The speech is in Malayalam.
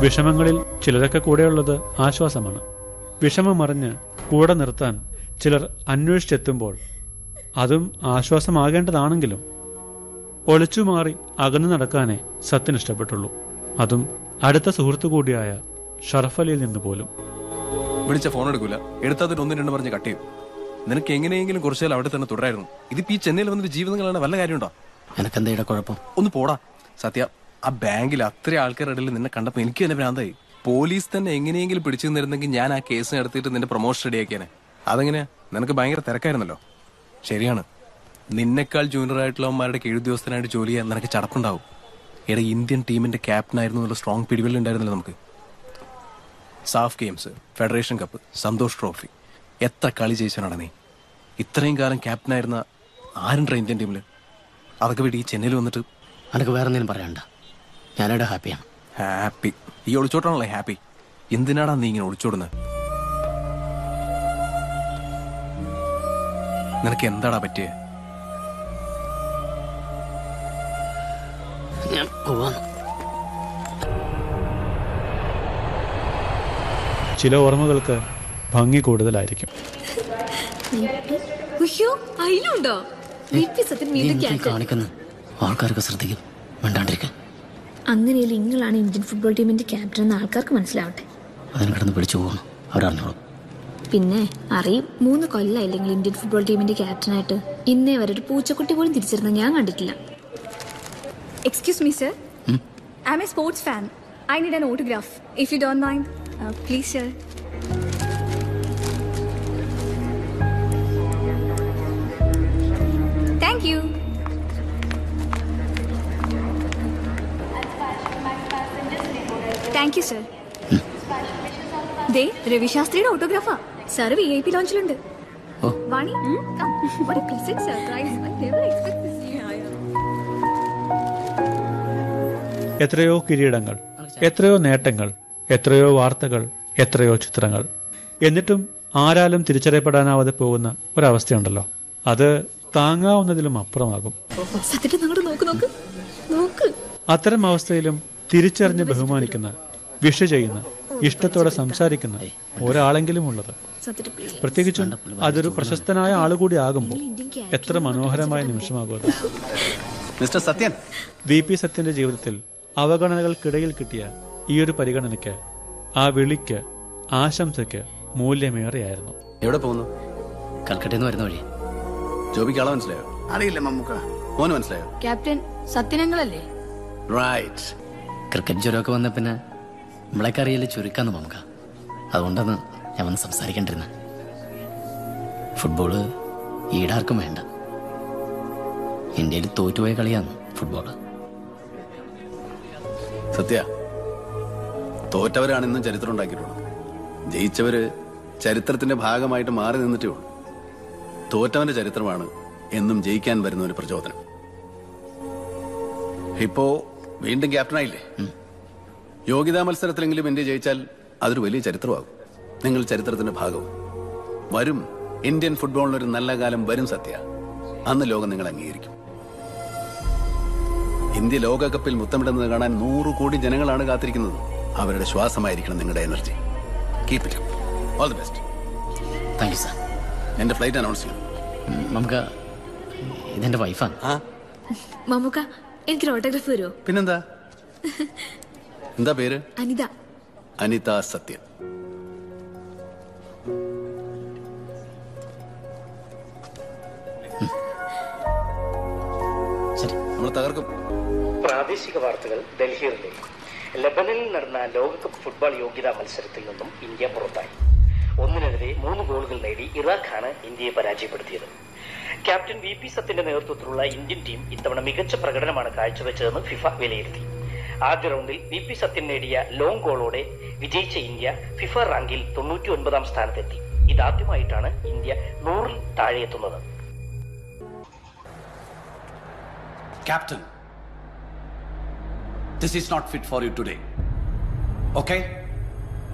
വിഷമങ്ങളിൽ ചിലരൊക്കെ കൂടെയുള്ളത് ആശ്വാസമാണ്. വിഷമമറിഞ്ഞ് കൂടെ നിർത്താൻ ചിലർ അന്വേഷിച്ചെത്തുമ്പോൾ അതും ആശ്വാസമാകേണ്ടതാണെങ്കിലും ഒളിച്ചുമാറി അകന്നു നടക്കാനേ സത്യന് ഇഷ്ടപ്പെട്ടുള്ളൂ. അതും അടുത്ത സുഹൃത്തു കൂടിയായ ഷറഫലിയിൽ നിന്ന് പോലും. വിളിച്ച ഫോൺ എടുക്കൂല, എടുത്താൽ ഒന്നും രണ്ടും പറഞ്ഞ് കട്ട് ചെയ്യും. നിനക്ക് എങ്ങനെയെങ്കിലും കുറച്ചാൽ അവിടെ തന്നെ തുടരായിരുന്നു. ഇതിപ്പോ ഈ ചെന്നൈയിൽ വന്നിട്ട് ജീവിതങ്ങളാണ് വല്ല കാര്യമുണ്ടോ? എനക്കെന്താ കുഴപ്പം? ഒന്ന് പോടാ സത്യ. ആ ബാങ്കിൽ അത്ര ആൾക്കാരുടെ ഇടയിൽ നിന്നെ കണ്ടപ്പോ എനിക്ക് തന്നെ ഭ്രാന്തായി. പോലീസ് തന്നെ എങ്ങനെയെങ്കിലും പിടിച്ചു നിന്നിരുന്നെങ്കിൽ ഞാൻ ആ കേസ് നടത്തിയിട്ട് നിന്റെ പ്രൊമോഷൻ റെഡിയാക്കിയാനെ. അതെങ്ങനെയാ? നിനക്ക് ഭയങ്കര തിരക്കായിരുന്നല്ലോ. ശരിയാണ്, നിന്നെക്കാൾ ജൂനിയർ ആയിട്ടുള്ളവന്മാരുടെ കീഴുദ്യോഗസ്ഥനായിട്ട് ജോലി ചെയ്യാൻ നിനക്ക് ചടപ്പുണ്ടാവും. എടാ, ഇന്ത്യൻ ടീമിന്റെ ക്യാപ്റ്റൻ ആയിരുന്നു എന്നുള്ള സ്ട്രോങ് പിടിവല്ലുണ്ടായിരുന്നല്ലോ നമുക്ക്. SAFF games, federation cup, Santhosh trophy, എത്ര കളി ജയിച്ചാണ് നീ. ഇത്രയും കാലം ക്യാപ്റ്റനായിരുന്ന ആരുണ്ടാ ഇന്ത്യൻ ടീമില്? അതൊക്കെ വിട്ട് ഈ ചെന്നൈയിൽ വന്നിട്ട് അനക്ക് വേറെ എന്തെങ്കിലും പറയണ്ട. ഞാനിവിടെ ഹാപ്പിയാണ്. ഹാപ്പി? ഈ ഒളിച്ചോട്ടാണല്ലേ ഹാപ്പി? എന്തിനാടാ നീ ഇങ്ങനെ ഒളിച്ചോടുന്നത്? നിനക്ക് എന്താടാ പറ്റിയേ? ഞാൻ പോവാന്ന്. ചില ഓർമ്മകൾക്ക് ഭംഗി കൂടുതലായിരിക്കും. കാണിക്കുന്നു, ആൾക്കാർക്ക് ശ്രദ്ധിക്കും. വേണ്ടാണ്ടിരിക്കും. അങ്ങനെയല്ല, നിങ്ങളാണ് ഇന്ത്യൻ ഫുട്ബോൾ ടീമിന്റെ ക്യാപ്റ്റൻ എന്ന് ആൾക്കാർക്ക് മനസ്സിലാവട്ടെ. അതിന് കിടന്ന് പിടിച്ചു പോകുന്നു, അവരറിഞ്ഞോളും. പിന്നെ അറിയും. 3 കൊല്ലമായില്ലെങ്കിൽ ഇന്ത്യൻ ഫുട്ബോൾ ടീമിന്റെ ക്യാപ്റ്റനായിട്ട് ഇന്നേ വരെ ഒരു പൂച്ചക്കുട്ടി പോലും തിരിച്ചിരുന്ന ഞാൻ കണ്ടിട്ടില്ല. Excuse me, sir. I'm a sports fan. I need an autograph. If you don't mind, please, sir. Thank you. Thank you, sir. They, Ravi ശാസ്ത്രിയുടെ ഓട്ടോഗ്രാഫാ. Sir VIP ലോഞ്ചിലുണ്ട്. Vani, come. What a pleasant surprise. I never expect this. എത്രയോ കിരീടങ്ങൾ, എത്രയോ നേട്ടങ്ങൾ, എത്രയോ വാർത്തകൾ, എത്രയോ ചിത്രങ്ങൾ. എന്നിട്ടും ആരാലും തിരിച്ചറിയപ്പെടാനാവാതെ പോകുന്ന ഒരവസ്ഥയുണ്ടല്ലോ. അത് താങ്ങാവുന്നതിലും അപ്പുറമാകും. അത്തരം അവസ്ഥയിലും തിരിച്ചറിഞ്ഞ് ബഹുമാനിക്കുന്ന, വിഷ് ചെയ്യുന്ന, ഇഷ്ടത്തോടെ സംസാരിക്കുന്ന ഒരാളെങ്കിലും ഉള്ളത്, പ്രത്യേകിച്ചും അതൊരു പ്രശസ്തനായ ആളുകൂടി ആകുമ്പോൾ എത്ര മനോഹരമായ നിമിഷമാകും അത്. മിസ്റ്റർ സത്യൻ, VP സത്യന്റെ ജീവിതത്തിൽ അവഗണനകൾക്കിടയിൽ കിട്ടിയ ഈയൊരു പരിഗണനയ്ക്ക്, ആ വിളിക്ക്, ആശംസയ്ക്ക് മൂല്യമേറെയായിരുന്നു. എവിടെ പോകുന്നു? കൽക്കട്ടയിൽ നിന്ന് വരുന്ന വഴി. ജോബിക്ക് ആളെ മനസ്സിലായോ? അറിയില്ല മമ്മൂക്ക. മോന് മനസ്സിലായോ? ക്യാപ്റ്റൻ സത്യനങ്ങളല്ലേ? റൈറ്റ്. ക്രിക്കറ്റ് ജ്വരമൊക്കെ വന്ന പിന്നെ നമ്മളൊക്കെ അറിയില്ല ചുരുക്കാന്ന് മമ്മൂക്ക. അതുകൊണ്ടാണ് ഞാൻ വന്ന് സംസാരിക്കേണ്ടിരുന്നത്. ഫുട്ബോള് ഈടാർക്കും വേണ്ട. ഇന്ത്യയിൽ തോറ്റുപോയ കളിയാണ് ഫുട്ബോള്. സത്യ, തോറ്റവരാണ് ഇന്നും ചരിത്രം ഉണ്ടാക്കിയിട്ടുള്ളത്. ജയിച്ചവര് ചരിത്രത്തിന്റെ ഭാഗമായിട്ട് മാറി നിന്നിട്ടേ ഉള്ളൂ. തോറ്റവന്റെ ചരിത്രമാണ് എന്നും ജയിക്കാൻ വരുന്ന ഒരു പ്രചോദനം. ഇപ്പോ വീണ്ടും ക്യാപ്റ്റനായില്ലേ? യോഗ്യതാ മത്സരത്തിലെങ്കിലും ഇന്ത്യ ജയിച്ചാൽ അതൊരു വലിയ ചരിത്രമാകും. നിങ്ങൾ ചരിത്രത്തിന്റെ ഭാഗവും. വരും ഇന്ത്യൻ ഫുട്ബോളിനൊരു നല്ല കാലം വരും സത്യ. അന്ന് ലോകം നിങ്ങൾ അംഗീകരിക്കും. ഇന്ത്യ ലോകകപ്പിൽ മുത്തമിടുന്നത് കാണാൻ 100 കോടി ജനങ്ങളാണ് കാത്തിരിക്കുന്നത്. അവരുടെ ശ്വാസമായിരിക്കണം നിങ്ങളുടെ energy. Keep it up. All the best. Thank you sir. എന്റെ ഫ്ലൈറ്റ് അനൗൺസ് ചെയ്യും. നമുക്ക് ഇതെന്റെ വൈഫാണ്. മമ്മൂക്ക, എനിക്കൊരു ഓട്ടോഗ്രാഫ് വരുമോ? പിന്നെന്താ? എന്താ പേര്? അനിത. അനിത സത്യൻ. ശരി, നമ്മൾ തകർക്കും. പ്രാദേശിക വാർത്തകൾ ഡൽഹിയിൽ നിന്നും. ലബനനിൽ നടന്ന ലോകകപ്പ് ഫുട്ബോൾ യോഗ്യതാ മത്സരത്തിൽ നിന്നും ഇന്ത്യ പുറത്തായി. 1-നെതിരെ 3 ഗോളുകൾ നേടി ഇറാഖാണ് ഇന്ത്യയെ പരാജയപ്പെടുത്തിയത്. ക്യാപ്റ്റൻ VP സത്യന്റെ നേതൃത്വത്തിലുള്ള ഇന്ത്യൻ ടീം ഇത്തവണ മികച്ച പ്രകടനമാണ് കാഴ്ചവെച്ചതെന്ന് ഫിഫ വിലയിരുത്തി. ആദ്യ റൗണ്ടിൽ VP സത്യൻ നേടിയ ലോങ് ഗോളോടെ വിജയിച്ച ഇന്ത്യ ഫിഫ റാങ്കിൽ 99-ാം സ്ഥാനത്തെത്തി. ഇതാദ്യമായിട്ടാണ് India 100-ൽ താഴെയെത്തുന്നത്. Captain, this is not fit for you today. Okay?